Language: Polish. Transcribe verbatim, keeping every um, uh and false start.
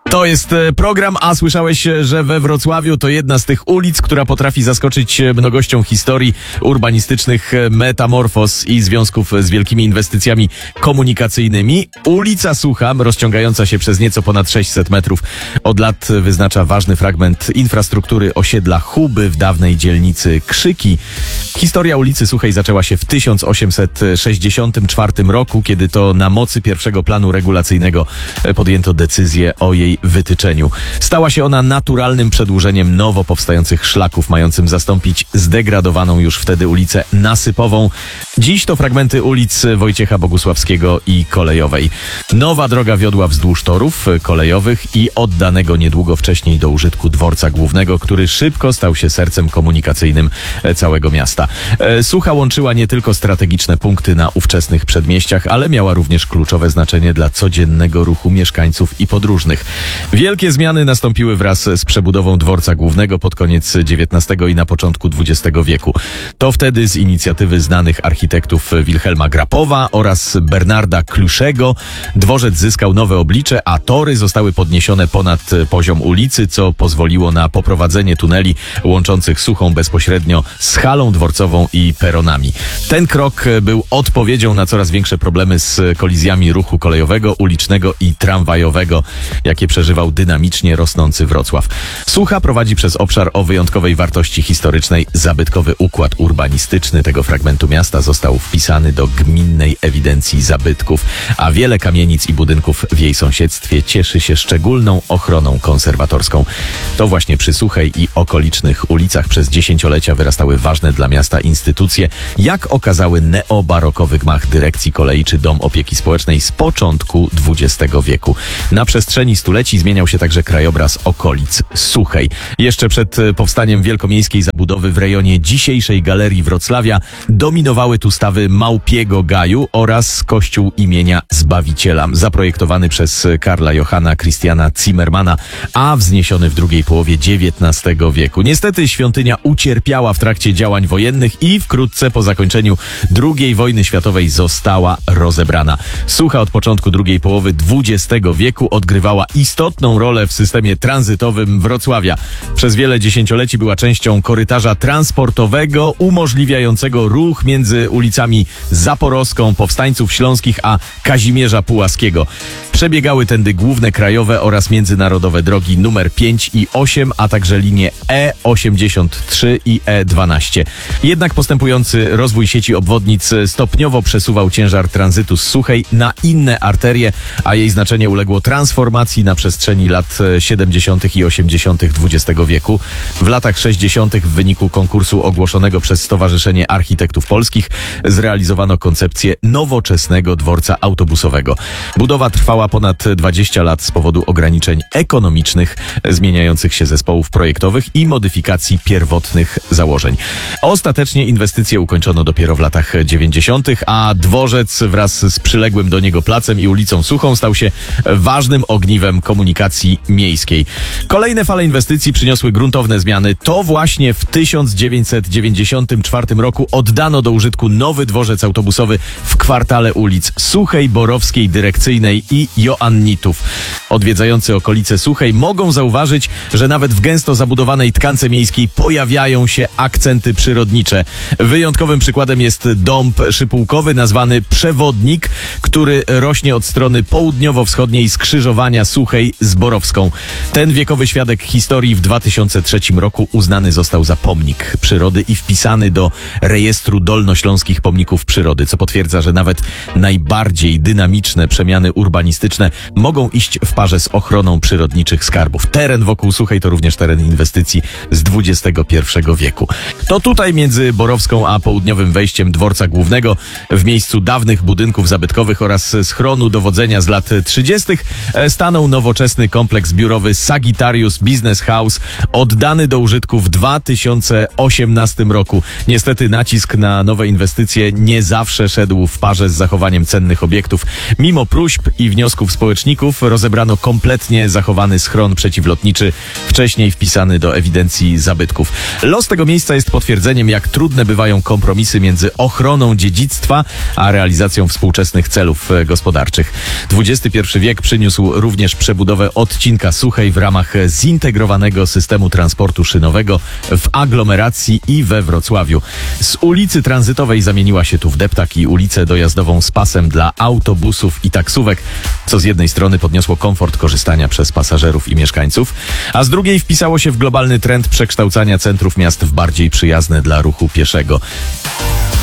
To jest program, a słyszałeś, że we Wrocławiu to jedna z tych ulic, która potrafi zaskoczyć mnogością historii urbanistycznych, metamorfoz i związków z wielkimi inwestycjami komunikacyjnymi. Ulica Sucha, rozciągająca się przez nieco ponad sześćset metrów, od lat wyznacza ważny fragment infrastruktury osiedla Huby w dawnej dzielnicy Krzyki. Historia ulicy Suchej zaczęła się w tysiąc osiemset sześćdziesiątym czwartym roku, kiedy to na mocy pierwszego planu regulacyjnego podjęto decyzję o jej wytyczeniu. Stała się ona naturalnym przedłużeniem nowo powstających szlaków, mającym zastąpić zdegradowaną już wtedy ulicę Nasypową. Dziś to fragmenty ulic Wojciecha Bogusławskiego i Kolejowej. Nowa droga wiodła wzdłuż torów kolejowych i oddanego niedługo wcześniej do użytku dworca głównego, który szybko stał się sercem komunikacyjnym całego miasta. Sucha łączyła nie tylko strategiczne punkty na ówczesnych przedmieściach, ale miała również kluczowe znaczenie dla codziennego ruchu mieszkańców i podróżnych. Wielkie zmiany nastąpiły wraz z przebudową dworca głównego pod koniec dziewiętnastego i na początku dwudziestego wieku. To wtedy z inicjatywy znanych architektów Wilhelma Grapowa oraz Bernarda Kluszego dworzec zyskał nowe oblicze, a tory zostały podniesione ponad poziom ulicy, co pozwoliło na poprowadzenie tuneli łączących Suchą bezpośrednio z halą dworcową i peronami. Ten krok był odpowiedzią na coraz większe problemy z kolizjami ruchu kolejowego, ulicznego i tramwajowego, jakie przeżywał dynamicznie rosnący Wrocław. Sucha prowadzi przez obszar o wyjątkowej wartości historycznej. Zabytkowy układ urbanistyczny tego fragmentu miasta został wpisany do gminnej ewidencji zabytków, a wiele kamienic i budynków w jej sąsiedztwie cieszy się szczególną ochroną konserwatorską. To właśnie przy Suchej i okolicznych ulicach przez dziesięciolecia wyrastały ważne dla miasta instytucje, jak okazały neobarokowy gmach dyrekcji kolei czy dom opieki społecznej z początku dwudziestego wieku. Na przestrzeni stuleci zmieniał się także krajobraz okolic Suchej. Jeszcze przed powstaniem wielkomiejskiej zabudowy w rejonie dzisiejszej Galerii Wrocławia dominowały tu stawy Małpiego Gaju oraz kościół imienia Zbawiciela, zaprojektowany przez Karla Johanna Christiana Zimmermana, a wzniesiony w drugiej połowie dziewiętnastego wieku. Niestety świątynia ucierpiała w trakcie działań wojennych i wkrótce po zakończeniu drugiej wojny światowej została rozebrana. Sucha od początku drugiej połowy dwudziestego wieku odgrywała istotną rolę w systemie tranzytowym Wrocławia. Przez wiele dziesięcioleci była częścią korytarza transportowego umożliwiającego ruch między ulicami Zaporowską, Powstańców Śląskich a Kazimierza Pułaskiego. Przebiegały tędy główne krajowe oraz międzynarodowe drogi numer pięć i osiem, a także linie E osiemdziesiąt trzy i E dwanaście. Jednak postępujący rozwój sieci obwodnic stopniowo przesuwał ciężar tranzytu z Suchej na inne arterie, a jej znaczenie uległo transformacji na przestrzeni lat siedemdziesiątych i osiemdziesiątych dwudziestego wieku. W latach sześćdziesiątych w wyniku konkursu ogłoszonego przez Stowarzyszenie Architektów Polskich zrealizowano koncepcję nowoczesnego dworca autobusowego. Budowa trwała ponad dwadzieścia lat z powodu ograniczeń ekonomicznych, zmieniających się zespołów projektowych i modyfikacji pierwotnych założeń. Ostatecznie inwestycje ukończono dopiero w latach dziewięćdziesiątych, a dworzec wraz z przyległym do niego placem i ulicą Suchą stał się ważnym ogniwem komunikacji miejskiej. Kolejne fale inwestycji przyniosły gruntowne zmiany. To właśnie w tysiąc dziewięćset dziewięćdziesiątym czwartym roku oddano do użytku nowy dworzec autobusowy w kwartale ulic Suchej, Borowskiej, Dyrekcyjnej i Joannitów. Odwiedzający okolice Suchej mogą zauważyć, że nawet w gęsto zabudowanej tkance miejskiej pojawiają się akcenty przyrodnicze. Wyjątkowym przykładem jest dąb szypułkowy nazwany Przewodnik, który rośnie od strony południowo-wschodniej skrzyżowania Suchej z Borowską. Ten wiekowy świadek historii w dwa tysiące trzecim roku uznany został za pomnik przyrody i wpisany do rejestru dolnośląskich pomników przyrody, co potwierdza, że nawet najbardziej dynamiczne przemiany urbanistyczne mogą iść w parze z ochroną przyrodniczych skarbów. Teren wokół Suchej to również teren inwestycji z dwudziestego pierwszego wieku. To tutaj między Borowską a południowym wejściem dworca głównego, w miejscu dawnych budynków zabytkowych oraz schronu dowodzenia z lat trzydziestych stanął nowoczesny kompleks biurowy Sagittarius Business House, oddany do użytku w dwa tysiące osiemnastym roku. Niestety nacisk na nowe inwestycje nie zawsze szedł w parze z zachowaniem cennych obiektów. Mimo próśb i wniosków społeczników rozebrano zbudowano kompletnie zachowany schron przeciwlotniczy, wcześniej wpisany do ewidencji zabytków. Los tego miejsca jest potwierdzeniem, jak trudne bywają kompromisy między ochroną dziedzictwa a realizacją współczesnych celów gospodarczych. dwudziesty pierwszy wiek przyniósł również przebudowę odcinka Suchej w ramach zintegrowanego systemu transportu szynowego w aglomeracji i we Wrocławiu. Z ulicy Tranzytowej zamieniła się tu w deptak i ulicę dojazdową z pasem dla autobusów i taksówek, co z jednej strony podniosło komfort korzystania przez pasażerów i mieszkańców, a z drugiej wpisało się w globalny trend przekształcania centrów miast w bardziej przyjazne dla ruchu pieszego.